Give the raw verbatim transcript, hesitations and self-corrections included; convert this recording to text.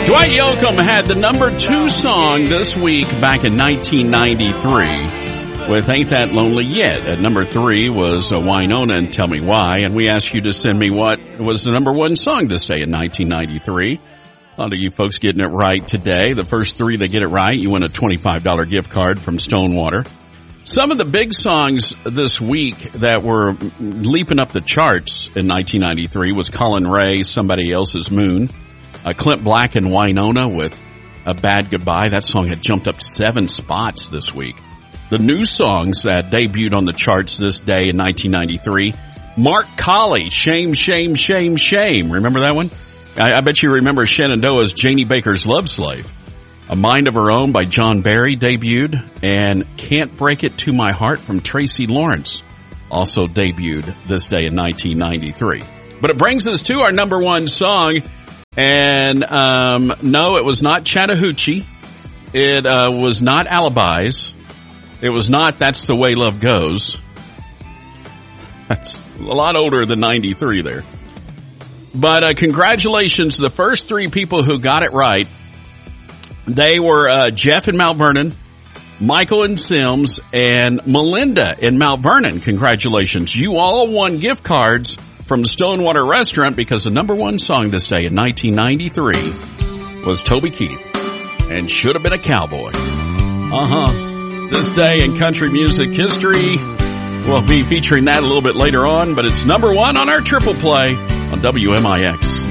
Dwight Yoakam had the number two song this week back in nineteen ninety-three with Ain't That Lonely Yet. At number three was uh, Wynonna and Tell Me Why. And we asked you to send me what was the number one song this day in nineteen ninety-three. A lot of you folks getting it right today. The first three that get it right, you win a twenty-five dollars gift card from Stonewater. Some of the big songs this week that were leaping up the charts in nineteen ninety-three was Colin Ray, Somebody Else's Moon. Uh, Clint Black and Wynonna with A Bad Goodbye. That song had jumped up seven spots this week. The new songs that debuted on the charts this day in nineteen ninety-three. Mark Colley, Shame, Shame, Shame, Shame. Remember that one? I, I bet you remember Shenandoah's Janie Baker's Love Slave. A Mind of Her Own by John Barry debuted. And Can't Break It to My Heart from Tracy Lawrence also debuted this day in nineteen ninety-three. But it brings us to our number one song. And, um, no, it was not Chattahoochee. It, uh, was not Alibis. It was not That's the Way Love Goes. That's a lot older than ninety-three there. But, uh, congratulations to the first three people who got it right. They were, uh, Jeff in Mount Vernon, Michael in Sims, and Melinda in Mount Vernon. Congratulations. You all won gift cards from the Stonewater Restaurant because the number one song this day in nineteen ninety-three was Toby Keith and Should Have Been a Cowboy. Uh-huh. This day in country music history. We'll be featuring that a little bit later on, but it's number one on our triple play on W M I X.